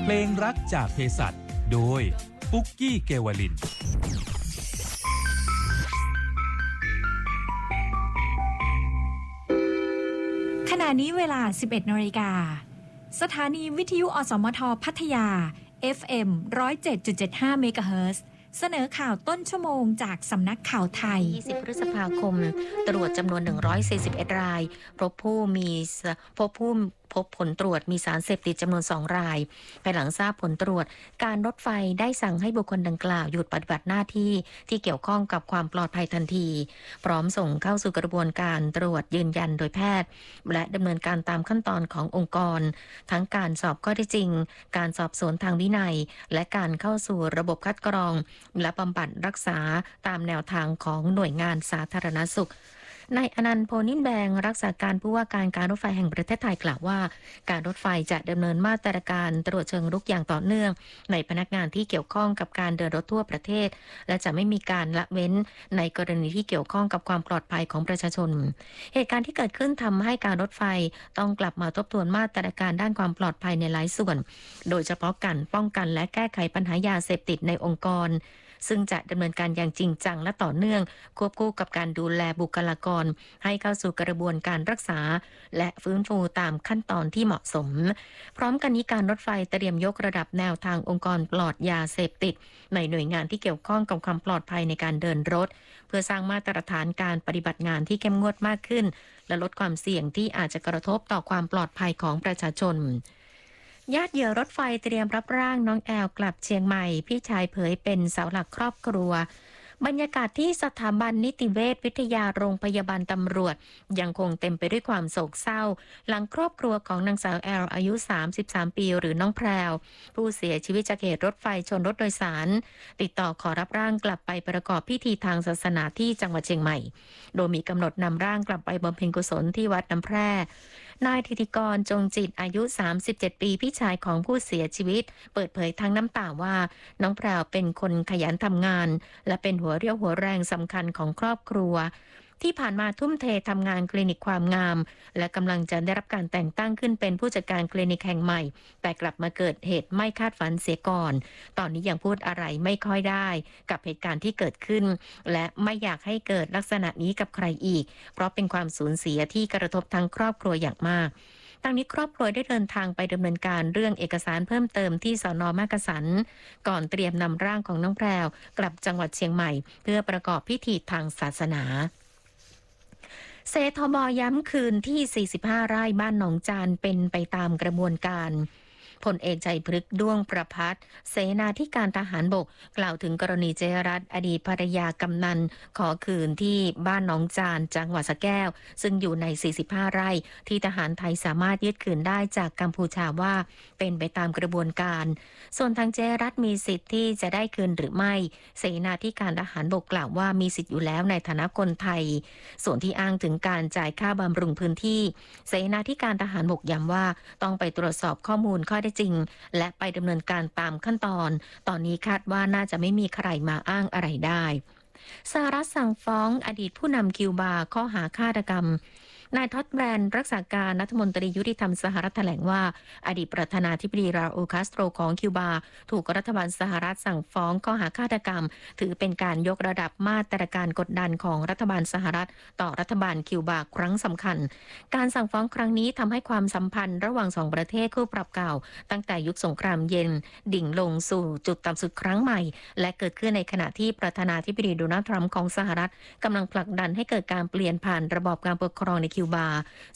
เพลงรักจากเภสัชโดยปุ๊กกี้เกวลินขณะนี้เวลา 11 น.สถานีวิทยุอสมทพัทยา FM 107.75 เมกะเฮิรตซ์เสนอข่าวต้นชั่วโมงจากสำนักข่าวไทย 20 พฤษภาคมตรวจจำนวน 141 รายพบผลตรวจมีสารเสพติดจำนวน2 รายภายหลังทราบผลตรวจการรถไฟได้สั่งให้บุคคลดังกล่าวหยุดปฏิบัติหน้าที่ที่เกี่ยวข้องกับความปลอดภัยทันทีพร้อมส่งเข้าสู่กระบวนการตรวจยืนยันโดยแพทย์และดำเนินการตามขั้นตอนขององค์กรทั้งการสอบข้อเท็จจริงการสอบสวนทางวินัยและการเข้าสู่ระบบคัดกรองและบำบัดรักษาตามแนวทางของหน่วยงานสาธารณสุขนายอนันต์ โพนินแบงรักษาการผู้ว่าการรถไฟแห่งประเทศไทยกล่าวว่าการรถไฟจะดำเนินมาตรการตรวจเชิงรุกอย่างต่อเนื่องในพนักงานที่เกี่ยวข้องกับการเดินรถทั่วประเทศและจะไม่มีการละเว้นในกรณีที่เกี่ยวข้องกับความปลอดภัยของประชาชนเหตุการณ์ที่เกิดขึ้นทำให้การรถไฟต้องกลับมาทบทวนมาตรการด้านความปลอดภัยในหลายส่วนโดยเฉพาะการป้องกันและแก้ไขปัญหายาเสพติดในองค์กรซึ่งจะดำเนินการอย่างจริงจังและต่อเนื่องควบคู่กับการดูแลบุคลากรให้เข้าสู่กระบวนการรักษาและฟื้นฟูตามขั้นตอนที่เหมาะสมพร้อมกันนี้การรถไฟเตรียมยกระดับแนวทางองค์กรปลอดยาเสพติดในหน่วยงานที่เกี่ยวข้องกับความปลอดภัยในการเดินรถเพื่อสร้างมาตรฐานการปฏิบัติงานที่เข้มงวดมากขึ้นและลดความเสี่ยงที่อาจจะกระทบต่อความปลอดภัยของประชาชนญาติเหยื่อรถไฟเตรียมรับร่างน้องแอลกลับเชียงใหม่พี่ชายเผยเป็นเสาหลักครอบครัวบรรยากาศที่สถาบันนิติเวชวิทยาโรงพยาบาลตำรวจยังคงเต็มไปด้วยความโศกเศร้าหลังครอบครัวของนางสาวแอลอายุ33 ปีหรือน้องแพรวผู้เสียชีวิตจากเหตุรถไฟชนรถโดยสารติดต่อขอรับร่างกลับไปประกอบพิธีทางศาสนาที่จังหวัดเชียงใหม่โดยมีกำหนดนำร่างกลับไปบำเพ็ญกุศลที่วัดน้ำแพร่นายธิติกรจงจิตอายุ37 ปีพี่ชายของผู้เสียชีวิตเปิดเผยทั้งน้ำตาว่าน้องแพรวเป็นคนขยันทำงานและเป็นหัวเรี่ยวหัวแรงสำคัญของครอบครัวที่ผ่านมาทุ่มเททำงานคลินิกความงามและกำลังจะได้รับการแต่งตั้งขึ้นเป็นผู้จัดการคลินิกแห่งใหม่แต่กลับมาเกิดเหตุไม่คาดฝันเสียก่อนตอนนี้ยังพูดอะไรไม่ค่อยได้กับเหตุการณ์ที่เกิดขึ้นและไม่อยากให้เกิดลักษณะนี้กับใครอีกเพราะเป็นความสูญเสียที่กระทบทั้งครอบครัวอย่างมากทางนี้ครอบครัวได้เดินทางไปดำเนินการเรื่องเอกสารเพิ่มเติมที่สน.มักกะสันก่อนเตรียมนำร่างของน้องแพรวกลับจังหวัดเชียงใหม่เพื่อประกอบพิธีทางศาสนาเสทบ.ย้ำคืนที่ 45 ไร่บ้านหนองจานเป็นไปตามกระบวนการพลเอกชัยพฤกษ์ด้วงประภัสเสนาธิการทหารบกกล่าวถึงกรณีเจรัตน์อดีตภรรยากำนันขอคืนที่บ้านหนองจานจังหวัดสระแก้วซึ่งอยู่ใน 45 ไร่ที่ทหารไทยสามารถยึดคืนได้จากกัมพูชาว่าเป็นไปตามกระบวนการส่วนทางเจรัตน์มีสิทธิ์ที่จะได้คืนหรือไม่เสนาธิการทหารบกกล่าวว่ามีสิทธิ์อยู่แล้วในฐานะคนไทยส่วนที่อ้างถึงการจ่ายค่าบำรุงพื้นที่เสนาธิการทหารบกย้ำว่าต้องไปตรวจสอบข้อมูลข้อเท็จจริงและไปดำเนินการตามขั้นตอนนี้คาดว่าน่าจะไม่มีใครมาอ้างอะไรได้สหรัฐสั่งฟ้องอดีตผู้นำคิวบาข้อหาฆาตกรรมนายท็อดแบรนด์รักษาการรัฐมนตรียุติธรรมสหรัฐแถลงว่าอดีตประธานาธิบดีราอูลคาสโตรของคิวบาถูกรัฐบาลสหรัฐสั่งฟ้องข้อหาฆาตกรรมถือเป็นการยกระดับมาตรการกดดันของรัฐบาลสหรัฐต่อรัฐบาลคิวบาครั้งสำคัญการสั่งฟ้องครั้งนี้ทำให้ความสัมพันธ์ระหว่างสองประเทศคู่ปรับเก่าตั้งแต่ยุคสงครามเย็นดิ่งลงสู่จุดต่ำสุดครั้งใหม่และเกิดขึ้นในขณะที่ประธานาธิบดีโดนัลด์ทรัมป์ของสหรัฐกำลังผลักดันให้เกิดการเปลี่ยนผ่านระบอบการปกครองในคิวบา